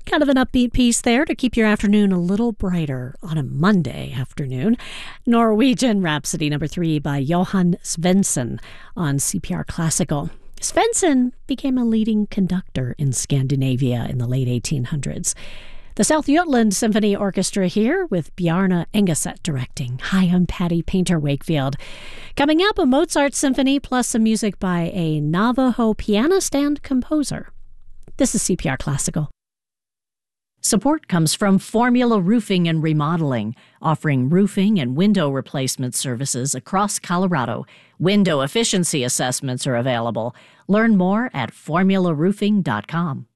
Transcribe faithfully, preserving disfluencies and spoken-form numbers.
Kind of an upbeat piece there to keep your afternoon a little brighter on a Monday afternoon. Norwegian Rhapsody number three by Johan Svensson on C P R Classical. Svensson became a leading conductor in Scandinavia in the late eighteen hundreds. The South Jutland Symphony Orchestra here with Bjarne Engeset directing. Hi, I'm Patty Painter Wakefield. Coming up, a Mozart symphony plus some music by a Navajo pianist and composer. This is C P R Classical. Support comes from Formula Roofing and Remodeling, offering roofing and window replacement services across Colorado. Window efficiency assessments are available. Learn more at formula roofing dot com.